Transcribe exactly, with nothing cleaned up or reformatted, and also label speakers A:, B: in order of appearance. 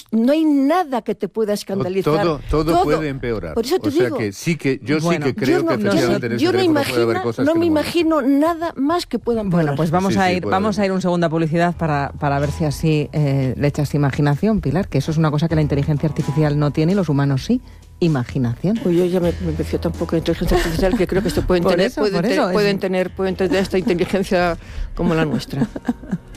A: no hay nada que te pueda escandalizar.
B: Todo, todo, todo puede empeorar.
A: Por eso te
B: o sea
A: digo,
B: que sí que yo
C: bueno,
B: sí que creo
A: yo no,
B: que efectivamente en ese
A: yo no
B: teléfono
A: imagino,
B: puede haber cosas
A: no
B: que
A: me
B: no
A: imagino nada más que puedan empeorar.
C: Bueno, pues vamos
B: Sí,
C: a
B: sí,
C: ir,
B: puede
C: vamos
B: haber.
C: a ir un segundo a publicidad para, para ver si así eh, le echas imaginación, Pilar, que eso es una cosa que la inteligencia artificial no tiene y los humanos sí. Imaginación.
A: Uy, yo ya me, me empecé tan poco de inteligencia artificial que creo que esto pueden
C: Por
A: tener,
C: eso,
A: pueden,
C: por
A: tener,
C: eso,
A: pueden
C: es...
A: tener, pueden tener esta inteligencia como la nuestra.